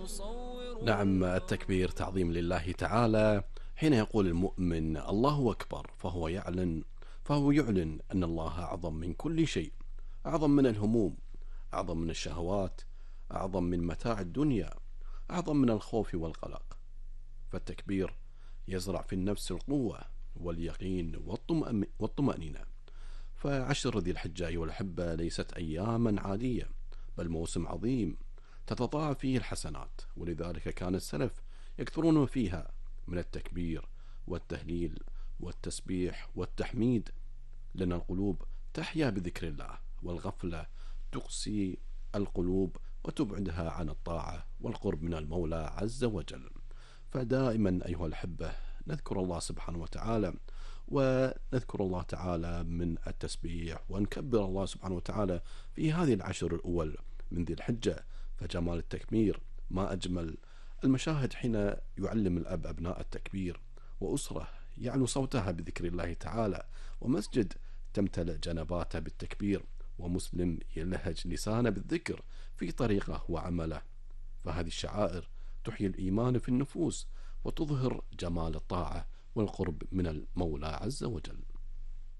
نعم، التكبير تعظيم لله تعالى. حين يقول المؤمن الله أكبر فهو يعلن أن الله أعظم من كل شيء، أعظم من الهموم، أعظم من الشهوات، أعظم من متاع الدنيا، أعظم من الخوف والقلق. فالتكبير يزرع في النفس القوة واليقين والطمأنينة. فعشر ذي الحجة أيها الأحبة ليست أياما عادية، بل موسم عظيم تتضاعف فيه الحسنات، ولذلك كان السلف يكثرون فيها من التكبير والتهليل والتسبيح والتحميد، لأن القلوب تحيا بذكر الله، والغفلة تقسي القلوب وتبعدها عن الطاعة والقرب من المولى عز وجل. فدائما أيها الأحبة نذكر الله سبحانه وتعالى، ونذكر الله تعالى من التسبيح، ونكبر الله سبحانه وتعالى في هذه العشر الأول من ذي الحجة. فجمال التكبير ما أجمل المشاهد حين يعلم الأب أبناء التكبير، وأسرة يعلو صوتها بذكر الله تعالى، ومسجد تمتلئ جنباته بالتكبير، ومسلم يلهج لسانه بالذكر في طريقه وعمله. فهذه الشعائر تحيي الإيمان في النفوس، وتظهر جمال الطاعة والقرب من المولى عز وجل.